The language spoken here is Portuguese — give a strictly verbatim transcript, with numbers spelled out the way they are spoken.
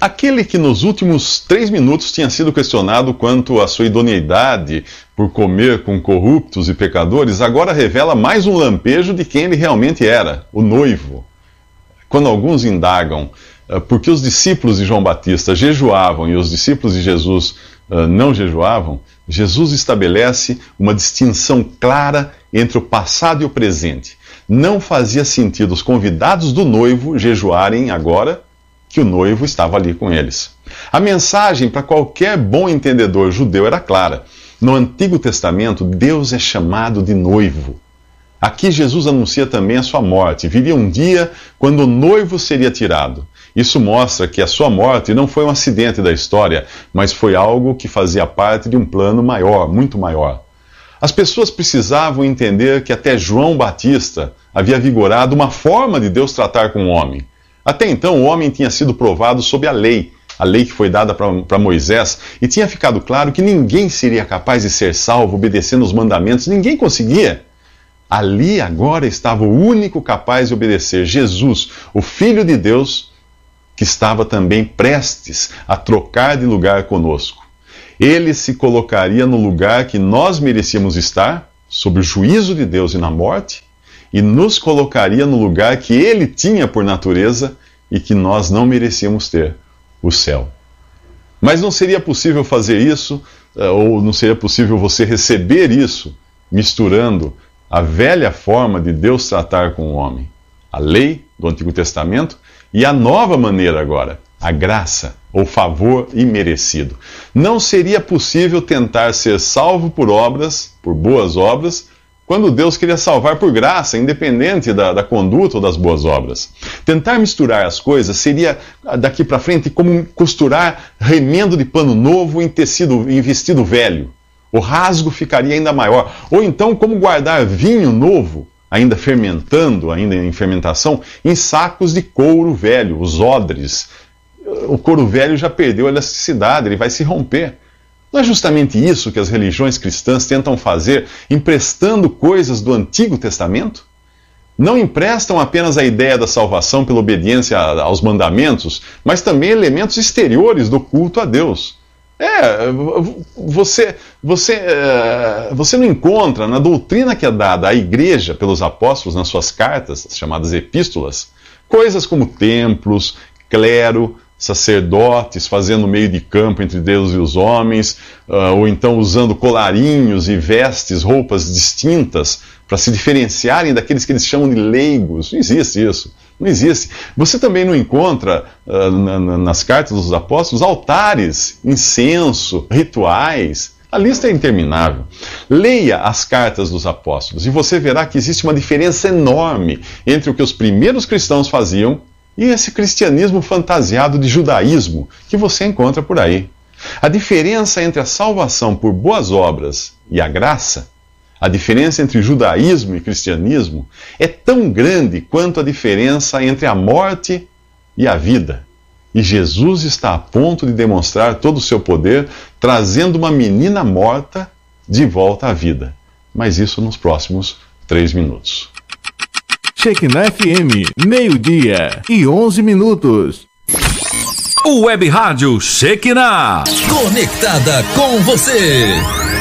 Aquele que nos últimos três minutos tinha sido questionado quanto à sua idoneidade por comer com corruptos e pecadores, agora revela mais um lampejo de quem ele realmente era, o noivo. Quando alguns indagam uh, por que os discípulos de João Batista jejuavam e os discípulos de Jesus uh, não jejuavam, Jesus estabelece uma distinção clara entre o passado e o presente. Não fazia sentido os convidados do noivo jejuarem agora que o noivo estava ali com eles. A mensagem para qualquer bom entendedor judeu era clara. No Antigo Testamento, Deus é chamado de noivo. Aqui Jesus anuncia também a sua morte. Viria um dia quando o noivo seria tirado. Isso mostra que a sua morte não foi um acidente da história, mas foi algo que fazia parte de um plano maior, muito maior. As pessoas precisavam entender que até João Batista havia vigorado uma forma de Deus tratar com o homem. Até então, o homem tinha sido provado sob a lei, a lei que foi dada para Moisés, e tinha ficado claro que ninguém seria capaz de ser salvo obedecendo os mandamentos, ninguém conseguia. Ali agora estava o único capaz de obedecer, Jesus, o Filho de Deus, que estava também prestes a trocar de lugar conosco. Ele se colocaria no lugar que nós merecíamos estar, sob o juízo de Deus e na morte, e nos colocaria no lugar que ele tinha por natureza e que nós não merecíamos ter, o céu. Mas não seria possível fazer isso, ou não seria possível você receber isso, misturando a velha forma de Deus tratar com o homem, a lei do Antigo Testamento, e a nova maneira agora, a graça, ou favor imerecido. Não seria possível tentar ser salvo por obras, por boas obras, quando Deus queria salvar por graça, independente da, da conduta ou das boas obras. Tentar misturar as coisas seria, daqui para frente, como costurar remendo de pano novo em tecido, em vestido velho. O rasgo ficaria ainda maior. Ou então, como guardar vinho novo, ainda fermentando, ainda em fermentação, em sacos de couro velho, os odres. O couro velho já perdeu a elasticidade, ele vai se romper. Não é justamente isso que as religiões cristãs tentam fazer, emprestando coisas do Antigo Testamento? Não emprestam apenas a ideia da salvação pela obediência aos mandamentos, mas também elementos exteriores do culto a Deus. É, você, você, você não encontra na doutrina que é dada à igreja pelos apóstolos nas suas cartas, as chamadas epístolas, coisas como templos, clero, sacerdotes fazendo meio de campo entre Deus e os homens, uh, ou então usando colarinhos e vestes, roupas distintas, para se diferenciarem daqueles que eles chamam de leigos. Não existe isso. Não existe. Você também não encontra uh, na, na, nas cartas dos apóstolos altares, incenso, rituais. A lista é interminável. Leia as cartas dos apóstolos e você verá que existe uma diferença enorme entre o que os primeiros cristãos faziam e esse cristianismo fantasiado de judaísmo que você encontra por aí. A diferença entre a salvação por boas obras e a graça, a diferença entre judaísmo e cristianismo, é tão grande quanto a diferença entre a morte e a vida. E Jesus está a ponto de demonstrar todo o seu poder, trazendo uma menina morta de volta à vida. Mas isso nos próximos três minutos. Shekinah F M, meio-dia e onze minutos. O Web Rádio Shekinah, conectada com você.